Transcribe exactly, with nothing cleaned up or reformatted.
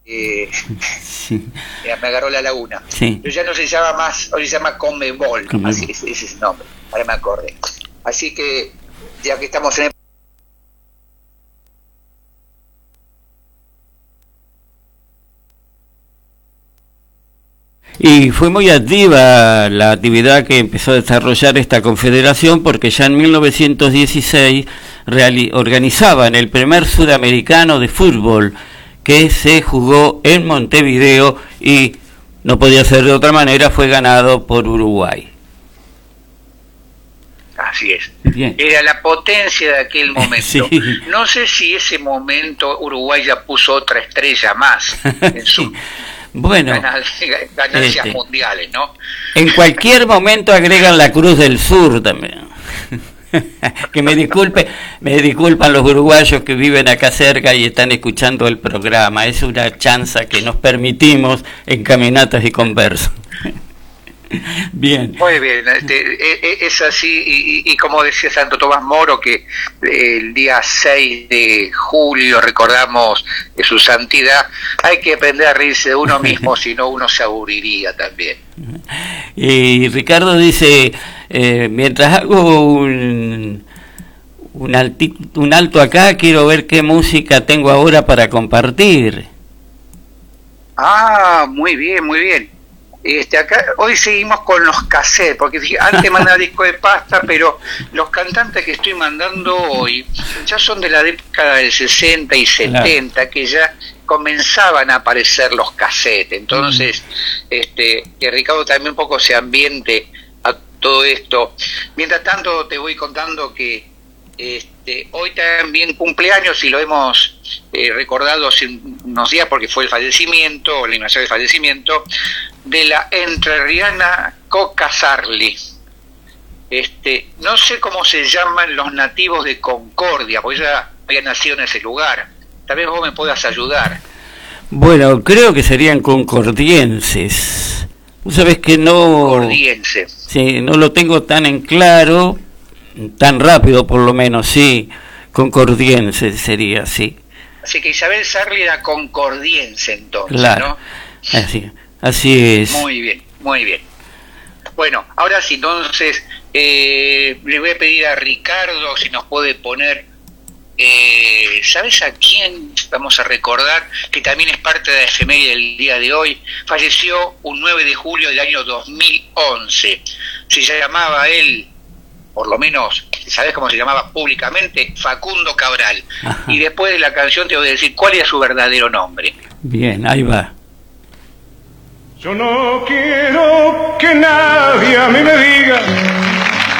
Eh, Sí. ya me agarró la laguna. Sí. Pero ya no se llama más, hoy se llama Conmebol, Conmebol. así ese ese es el nombre, ahora me acordé. Así que, ya que estamos en el... Y fue muy activa la actividad que empezó a desarrollar esta confederación, porque ya en mil novecientos dieciséis reali- organizaban el primer sudamericano de fútbol, que se jugó en Montevideo y no podía ser de otra manera, fue ganado por Uruguay. Así es. Bien. Era la potencia de aquel momento. Sí. No sé si ese momento Uruguay ya puso otra estrella más en sus Bueno, ganal- ganancias este, mundiales, ¿no? en cualquier momento agregan la Cruz del Sur también. Que me disculpe, me disculpan los uruguayos que viven acá cerca y están escuchando el programa. Es una chanza que nos permitimos en caminatas y conversos. Bien. Muy bien, este, e- e- es así, y, y- y como decía Santo Tomás Moro, que eh, el día seis de julio recordamos de su santidad, hay que aprender a reírse de uno mismo, si no uno se aburriría también. Y Ricardo dice, eh, mientras hago un, un, alti, un alto acá, quiero ver qué música tengo ahora para compartir. Ah, muy bien, muy bien. Este, acá hoy seguimos con los cassettes, porque dije, antes mandaba disco de pasta, pero los cantantes que estoy mandando hoy ya son de la década del sesenta y setenta, claro, que ya comenzaban a aparecer los cassettes. Entonces, mm. este, que Ricardo también un poco se ambiente a todo esto. Mientras tanto, te voy contando que este, hoy también cumpleaños, y lo hemos eh, recordado hace unos días porque fue el fallecimiento, el aniversario del fallecimiento de la entrerriana Coca Sarli. Este, no sé cómo se llaman los nativos de Concordia, porque ella había nacido en ese lugar. Tal vez vos me puedas ayudar. Bueno, creo que serían concordienses. Vos sabés que no... Concordiense. Sí, no lo tengo tan en claro, tan rápido por lo menos, sí. Concordiense sería, sí. Así que Isabel Sarli era concordiense entonces, claro, ¿no? Así, así es. Muy bien, muy bien. Bueno, ahora sí, entonces eh, le voy a pedir a Ricardo si nos puede poner, eh, ¿sabes a quién vamos a recordar? Que también es parte de la efeméride del día de hoy. Falleció un nueve de julio del año dos mil once. Se llamaba él, por lo menos, ¿sabes cómo se llamaba públicamente? Facundo Cabral. Ajá. Y después de la canción te voy a decir cuál era su verdadero nombre. Bien, ahí va. Yo no quiero que nadie a mí me diga